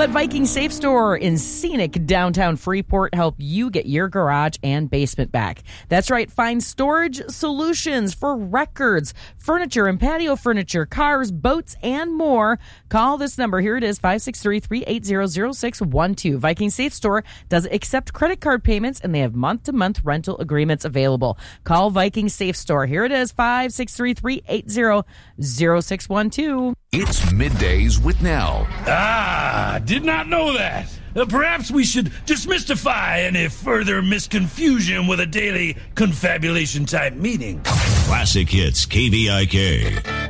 Let Viking Safe Store in scenic downtown Freeport help you get your garage and basement back. That's right, find storage solutions for records, furniture and patio furniture, cars, boats, and more. Call this number. Here it is, 563-380-0612. Viking Safe Store does accept credit card payments, and they have month-to-month rental agreements available. Call Viking Safe Store. Here it is, 563-380-0612. It's Middays with Nell. Did not know that. Perhaps we should just mystify any further misconfusion with a daily confabulation type meeting. Classic Hits KVIK.